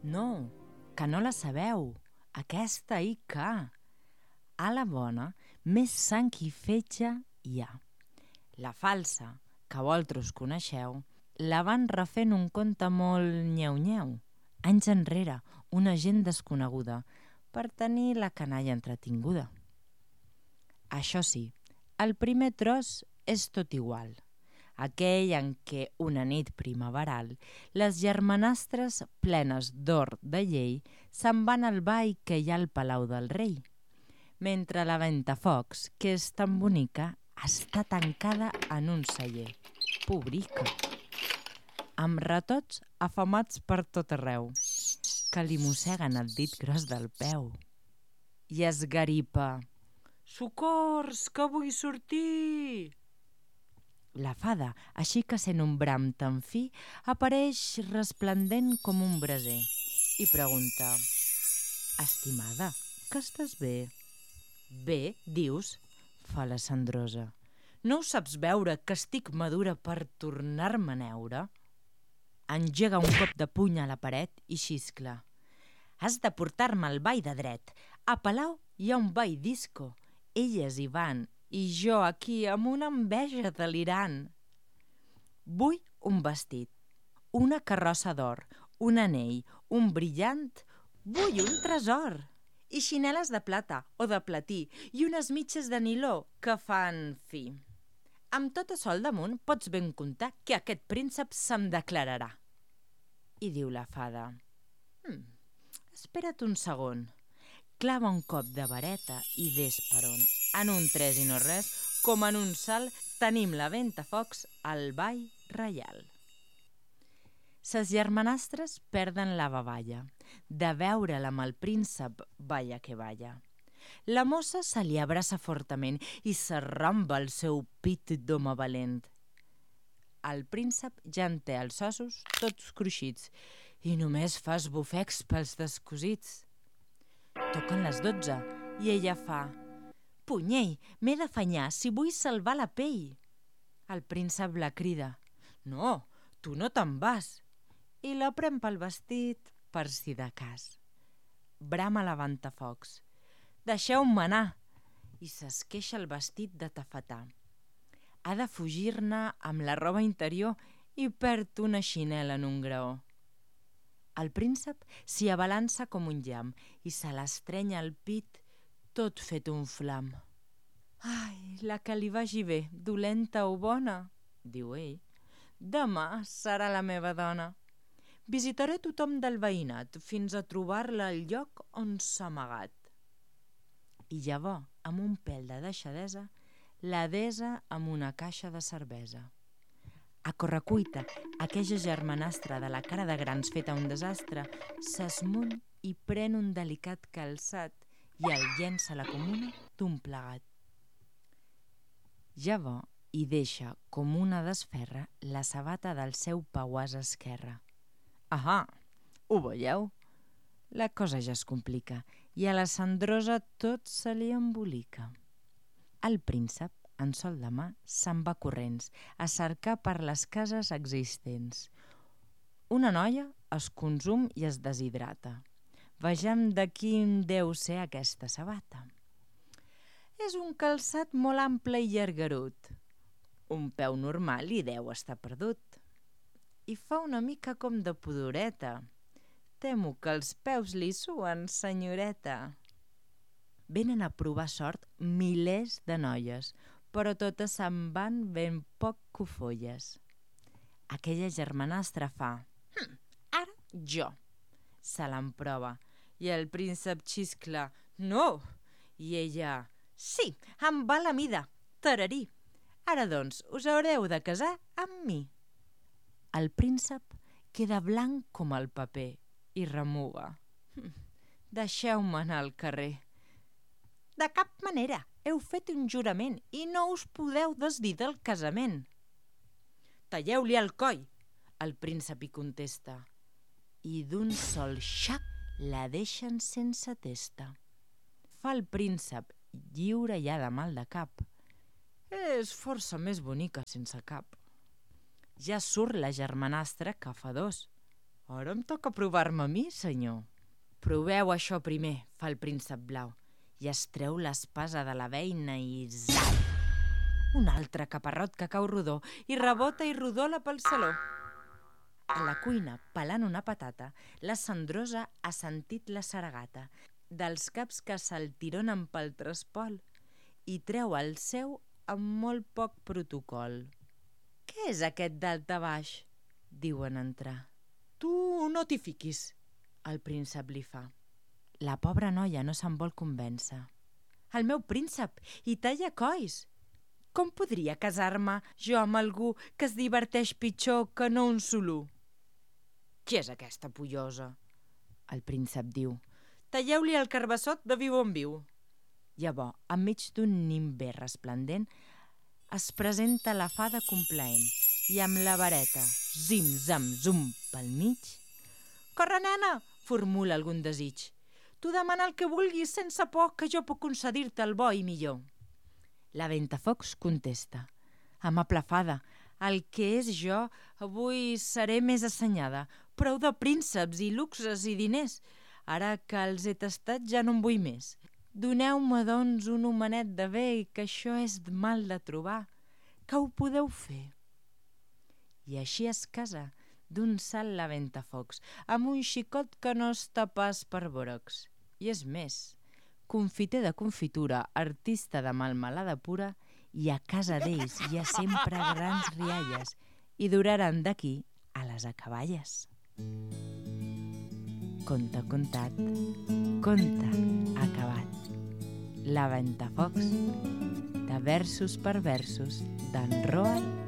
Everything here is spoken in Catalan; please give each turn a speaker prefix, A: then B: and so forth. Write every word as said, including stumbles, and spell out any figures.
A: No, que no la sabeu, aquesta i que. A la bona, més sang i fetge hi ha. La falsa, que vosaltres coneixeu, la van refent un conte molt nyeu-nyeu. Anys enrere, una gent desconeguda, per tenir la canalla entretinguda. Això sí, el primer tros és tot igual. Aquell en què una nit primaveral les germanastres plenes d'or de llei se'n van al ball que hi ha al Palau del Rei, mentre la Ventafocs, que és tan bonica, està tancada en un celler. Pobrica! Amb ratots afamats per tot arreu, que li mosseguen el dit gros del peu. I esgaripa: «Socors, que vull sortir!» La fada, així que sent un bram tan fi, apareix resplendent com un braser i pregunta: «Estimada, que estàs bé?» «Bé, dius?» fa la cendrosa. «No ho saps veure que estic madura per tornar-me a neure?» Engega un cop de puny a la paret i xiscla: «Has de portar-me al ball de dret. A Palau hi ha un ball disco. Elles hi van i jo aquí amb una enveja delirant. Vull un vestit, una carrossa d'or, un anell, un brillant, vull un tresor, i xineles de plata o de platí i unes mitges de niló que fan fi. Amb tot açò al damunt pots ben comptar que aquest príncep se'm declararà». I diu la fada: hm, «Espera't un segon». Clava un cop de vareta i ves per on. En un tres i no res, com en un salt, tenim la Ventafocs al ball reial. Ses germanastres perden la baballa de veure'l amb el príncep, balla que balla. La mossa se li abraça fortament i s'arramba el seu pit d'home valent. El príncep ja en té els ossos tots cruixits i només fa esbufecs pels descosits. Toquen les dotze i ella fa: «Punyei, m'he d'afanyar si vull salvar la pell». El príncep la crida: «No, tu no te'n vas», i la pren pel vestit per si de cas. Brama la Ventafocs: «Deixeu-me anar», i s'esqueixa el vestit de tafetà. Ha de fugir-ne amb la roba interior i perd una xinela en un graó. El príncep s'hi abalança com un llamp i se l'estrenya al pit, tot fet un flam. «Ai, la que li vagi bé, dolenta o bona», diu ell, «demà serà la meva dona. Visitaré tothom del veïnat fins a trobar-la al lloc on s'ha amagat». I llavors, amb un pèl de deixadesa, la desa amb una caixa de cervesa. A correcuita, aquella germanastra de la cara de grans feta un desastre s'esmuny i pren un delicat calçat i el llença a la comuna d'un plegat. Llavors hi deixa com una desferra la sabata del seu pauàs esquerre. Ahà, ho veieu? La cosa ja es complica i a la cendrosa tot se li embolica. El príncep, en sol de mà, se'n va corrents a cercar per les cases existents. Una noia es consum i es deshidrata. Vejam de quin deu ser aquesta sabata. És un calçat molt ample i llargarut. Un peu normal hi deu estar perdut. I fa una mica com de pudoreta. Temo que els peus li suen, senyoreta. Venen a provar sort milers de noies, però totes se'n van ben poc cofolles. Aquella germanastra fa: hm, «Ara jo». Se l'emprova i el príncep xiscla: «No!» I ella: «Sí, em va la mida, tararí. Ara doncs us haureu de casar amb mi». El príncep queda blanc com el paper i remuga: hm, «Deixeu-me anar al carrer». «De cap manera, heu fet un jurament i no us podeu desdir del casament». «Talleu-li el coll», el príncep hi contesta, i d'un sol xac la deixen sense testa. Fa el príncep, lliure ja de mal de cap: «És força més bonica sense cap». Ja surt la germanastra que fa dos. Ara em toca provar-me a mi, senyor. Proveu això primer, fa el príncep blau, i es treu l'espasa de la beina i zap! Un altre caparrot que cau rodó i rebota i rodola pel saló. A la cuina, pelant una patata, la Cendrosa ha sentit la saragata dels caps que s'altironen pel trespol i treu el seu amb molt poc protocol. «Què és aquest dalt a baix?» diuen entrar. «Tu no t'hi fiquis», el príncep li fa. La pobra noia no se'n vol convèncer. «El meu príncep, i talla cois! Com podria casar-me jo amb algú que es diverteix pitjor que no un solú?» «Qui és aquesta pollosa?» El príncep diu. «Talleu-li el carbassot de viu en viu». Llavors, enmig d'un nimbe resplendent, es presenta la fada complaent i amb la vareta, zim, zam, zum, pel mig. «Corre, nena!» formula algun desig. «Tu demana el que vulguis sense por, que jo puc concedir-te el bo i millor». La Ventafocs contesta. «Amable fada, el que és jo avui seré més assenyada. Prou de prínceps i luxes i diners. Ara que els he tastat ja no en vull més. Doneu-me, doncs, un homenet de bé, que això és mal de trobar. Que ho podeu fer?» I així es casa d'un salt la Ventafocs, amb un xicot que no està pas per borocs. I és més, confiter de confitura, artista de melmelada pura, i a casa d'ells hi ha sempre grans rialles i duraran d'aquí a les acaballes. Conte contat, conte acabat. La Ventafocs, de versos per versos, d'en Roald